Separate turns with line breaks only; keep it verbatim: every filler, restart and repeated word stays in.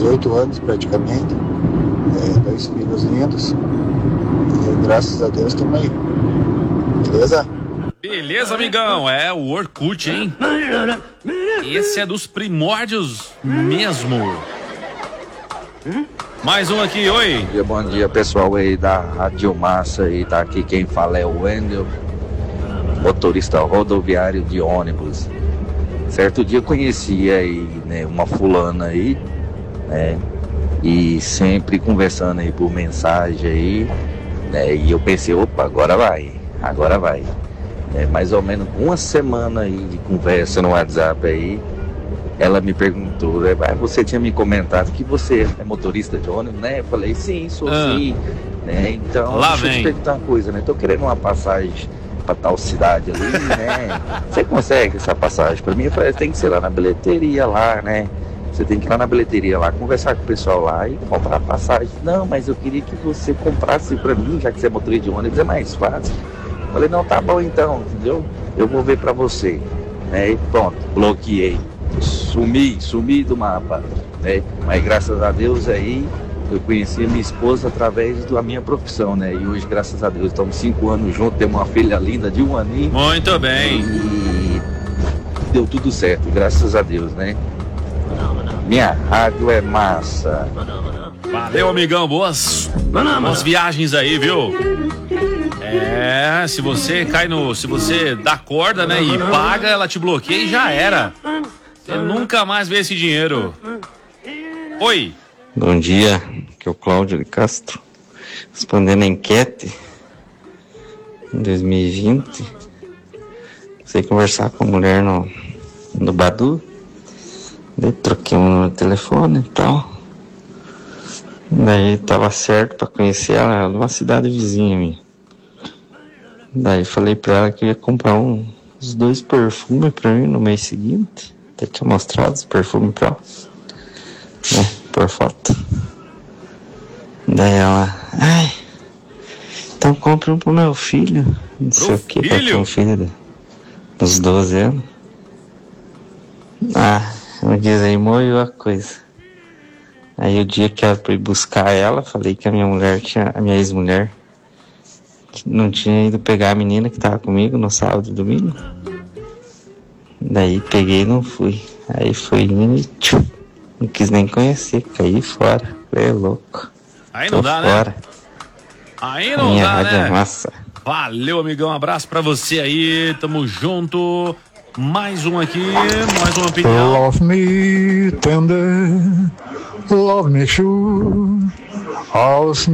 dezoito anos praticamente, é, dois filhos lindos, e graças a Deus estamos aí, beleza?
Beleza, amigão, é o Orkut, hein? Esse é dos primórdios mesmo. Mais um aqui, oi.
Bom dia, bom dia, pessoal aí da Rádio Massa aí, tá aqui quem fala é o Wendel, motorista rodoviário de ônibus. Certo dia eu conheci aí, né, uma fulana aí, né, e sempre conversando aí por mensagem aí, né, e eu pensei, opa, agora vai, agora vai. É, mais ou menos uma semana aí de conversa no WhatsApp aí, ela me perguntou, né, ah, você tinha me comentado que você é motorista de ônibus, né? Eu falei, sim, sou ah. sim, né? Então,
Lá
deixa
vem.
eu te perguntar uma coisa, né? Tô querendo uma passagem pra tal cidade ali, né? Você consegue essa passagem pra mim? Eu falei, tem que ser lá na bilheteria lá, né? Você tem que ir lá na bilheteria lá, conversar com o pessoal lá e comprar a passagem. Não, mas eu queria que você comprasse pra mim, já que você é motorista de ônibus, é mais fácil. Eu falei, não, tá bom então, entendeu? Eu vou ver pra você, né? E pronto, bloqueei. Sumi, sumi do mapa, né? Mas graças a Deus aí eu conheci a minha esposa através da minha profissão, né? E hoje, graças a Deus, estamos cinco anos juntos, temos uma filha linda de um aninho.
Muito bem.
E deu tudo certo, graças a Deus, né? Minha rádio é massa.
Valeu, amigão, boas, boas viagens aí, viu? É, se você cai no, se você dá corda, né, e paga, ela te bloqueia e já era. Você nunca mais vê esse dinheiro. Oi.
Bom dia, aqui é o Cláudio de Castro, respondendo a enquete em dois mil e vinte. Comecei a conversar com a mulher no, no Badu, daí troquei um número de telefone e tal. Daí tava certo pra conhecer ela numa cidade vizinha minha. Daí falei pra ela que eu ia comprar um, uns dois perfumes pra mim no mês seguinte. Até tinha mostrado os perfumes pra ela, né, por foto. Daí ela, ai, então compre um pro meu filho. Não
Pro
sei o que, pra ter
filho?
um filho de, dos doze anos. Ah, me diz aí, moiou a coisa. Aí o dia que ela foi buscar ela, falei que a minha mulher tinha, a minha ex-mulher, não tinha ido pegar a menina que tava comigo no sábado e domingo. Daí peguei e não fui. Aí fui indo e tchum, não quis nem conhecer, caí fora. É louco.
Aí não
Tô
dá,
fora.
né? Aí não
Minha
dá,
rádio
né?
é massa.
Valeu, amigão, um abraço pra você aí, tamo junto. Mais um aqui, mais uma opinião.
Love me tender, love me sure,